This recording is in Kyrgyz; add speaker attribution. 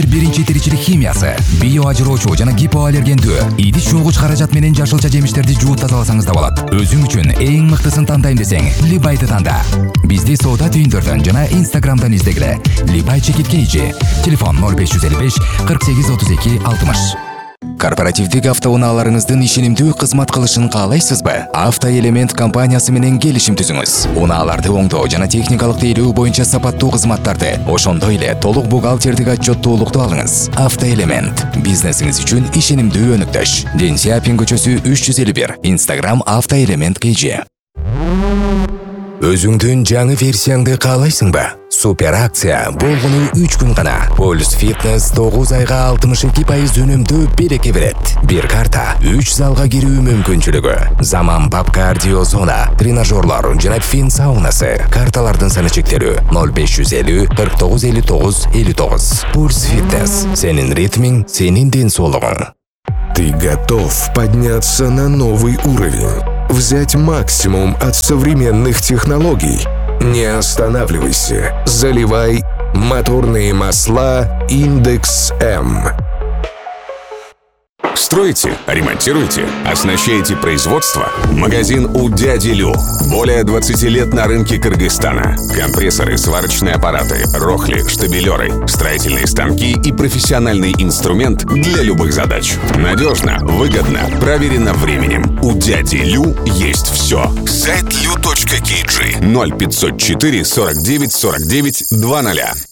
Speaker 1: Биринчи тиричилик химиясы, био ажыроочу жана гипоаллергендүү, идиш жуугуч каражат менен жашылча жемиштерди жууп тазаласаңыз да болот. Өзүң үчүн эң мыктысын тандайм десең, Либайды танда. Бизди соода түйүндөрдөн жана Инстаграмдан издегиле. Либай чекит KG. Телефон 0555 48 32 60. Корпоративдик автоунааларыңыздын ишенимдүү кызмат кылышын каалайсызбы? Автоэлемент компаниясы менен келишим түзүңүз. Унааларды оңдоо жана техникалык тейлөө боюнча сапаттуу кызматтарды, ошондой эле толук бухгалтердик отчеттуулукту алыңыз. Автоэлемент бизнесиңиз үчүн ишенимдүү өнүктөш. Ден Сяопин көчөсү 351. Instagram Автоэлемент KG. Өзүңдүн жаңы версияңды каалайсыңбы? Супер акция болгону 3 күн гана. Pulse Fitness 9 айга 62% үнөмдүү береке берет. Бир карта 3 залга кирүү мүмкүнчүлүгү. Заманбап кардиозона, тренажерлор жана фин саунасы. Карталардын саны чектелүү 0550 49 59 59. Pulse Fitness. Сенин ритмиң, сенин ден соолугуң.
Speaker 2: Ты готов подняться на новый уровень? Взять максимум от современных технологий? Не останавливайся. Заливай моторные масла Индекс М.
Speaker 3: Строите, ремонтируете, оснащаете производство? Магазин у дяди Лю. Более 20 лет на рынке Кыргызстана. Компрессоры, сварочные аппараты, рохли, штабелеры, строительные станки и профессиональный инструмент для любых задач. Надежно, выгодно, проверено временем. У дяди Лю есть все. Сайт lu.kg 0504 49 49 00.